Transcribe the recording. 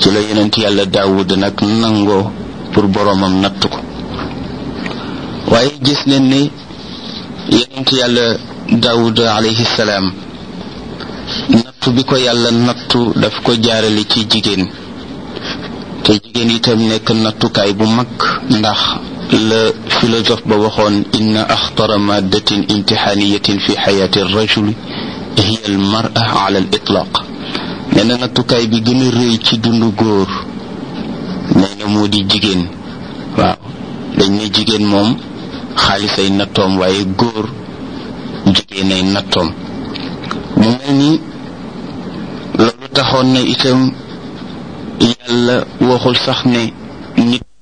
ci la yonent yàlla Daawud nag nangoo pour boroomam natt ko. waaye gis nañ ne yonent yàlla Daawud alayhi salaam nattu bi ko yàlla nattu daf ko jaarale ci jigéen, te jigéen itam nekk nattukaay bu mag, ndax la philosophe ba waxoon inna axtara maddatin imtixaaniyatin fi xayaati rajuli hiya al mar'a ala al itlaq. nee na nattukaay bi gën a rëy ci dundu góor nee na moo di jigéen. waaw dañ ne jigéen moom xaalis ay nattoom, waaye góor jigéen ay nattoom. mu mel ni loolu taxoon na itam yàlla waxul sax ne nit